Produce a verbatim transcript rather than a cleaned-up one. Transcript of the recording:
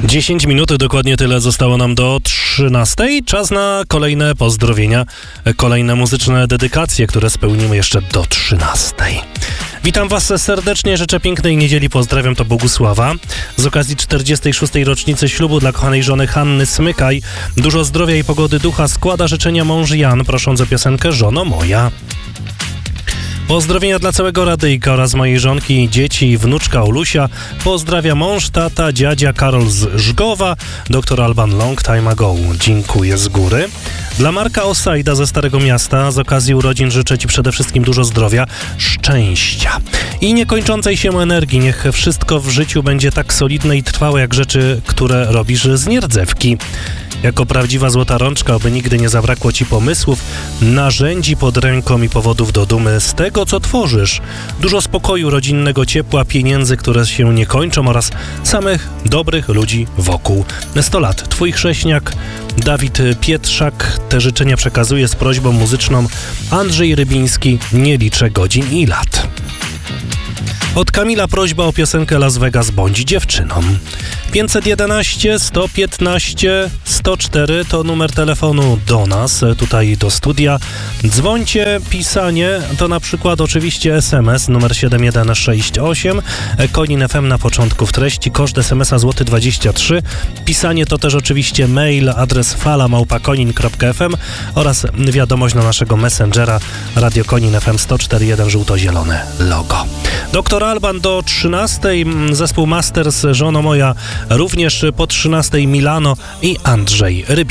dziesięć minut, dokładnie tyle zostało nam do trzynastej. Czas na kolejne pozdrowienia, kolejne muzyczne dedykacje, które spełnimy jeszcze do trzynastej. Witam Was serdecznie, życzę pięknej niedzieli, pozdrawiam, to Bogusława. Z okazji czterdziestej szóstej rocznicy ślubu dla kochanej żony Hanny Smykaj dużo zdrowia i pogody ducha składa życzenia mąż Jan, prosząc o piosenkę Żono moja. Pozdrowienia dla całego radyjka oraz mojej żonki, dzieci i wnuczka Olusia. Pozdrawia mąż, tata, dziadzia Karol z Żgowa, doktor Alban long time ago. Dziękuję z góry. Dla Marka Osajda ze Starego Miasta z okazji urodzin życzę Ci przede wszystkim dużo zdrowia, szczęścia i niekończącej się energii. Niech wszystko w życiu będzie tak solidne i trwałe jak rzeczy, które robisz z nierdzewki. Jako prawdziwa złota rączka, aby nigdy nie zabrakło Ci pomysłów, narzędzi pod ręką i powodów do dumy z tego, co tworzysz. Dużo spokoju, rodzinnego ciepła, pieniędzy, które się nie kończą oraz samych dobrych ludzi wokół. sto lat. Twój chrześniak Dawid Pietrzak te życzenia przekazuje z prośbą muzyczną. Andrzej Rybiński, nie liczę godzin i lat. Od Kamila prośba o piosenkę Las Vegas bądź dziewczyną. pięćset jedenaście, sto piętnaście, sto cztery to numer telefonu do nas, tutaj do studia. Dzwońcie, pisanie to na przykład oczywiście es em es numer siedem jeden sześć osiem, Konin F M na początku w treści, koszt es em es a złoty dwadzieścia trzy. Pisanie to też oczywiście mail, adres fala małpa konin kropka f m oraz wiadomość na naszego messengera Radio Konin F M sto cztery jeden żółto-zielone logo. Doktor Alban do trzynastej, zespół Masters, Żono moja również po trzynastej, Milano i Andrzej Rybiński.